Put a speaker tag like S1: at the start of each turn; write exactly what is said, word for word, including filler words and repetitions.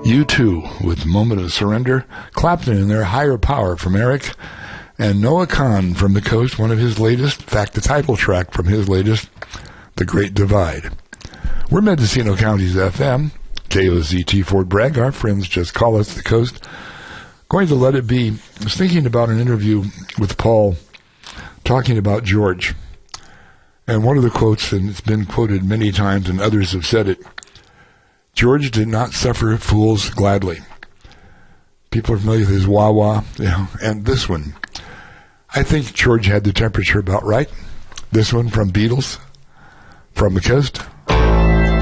S1: U two with Moment of Surrender, Clapton in their Higher Power from Eric, and Noah Kahan from the Coast, one of his latest, in fact, the title track from his latest, The Great Divide. We're Mendocino County's F M, K O Z T Fort Bragg. Our friends just call us the Coast. Going to let it be. I was thinking about an interview with Paul talking about George. And one of the quotes, and it's been quoted many times and others have said it, George did not suffer fools gladly. People are familiar with his wah-wah, you know, and this one. I think George had the temperature about right. This one from Beatles, from the Coast.